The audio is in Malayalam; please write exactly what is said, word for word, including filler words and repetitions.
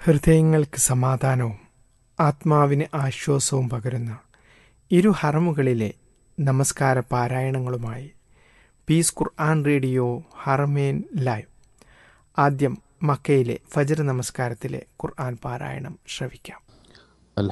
ഹൃദയങ്ങൾക്ക് സമാധാനവും ആത്മാവിന് ആശ്വാസവും പകരുന്ന ഇരു ഹറമുകളിലെ നമസ്കാര പാരായണങ്ങളുമായി പീസ് ഖുർആൻ റേഡിയോ ഹറമേൻ ലൈവ്. ആദ്യം മക്കയിലെ ഫജ്ർ നമസ്കാരത്തിലെ ഖുർആൻ പാരായണം ശ്രവിക്കാം.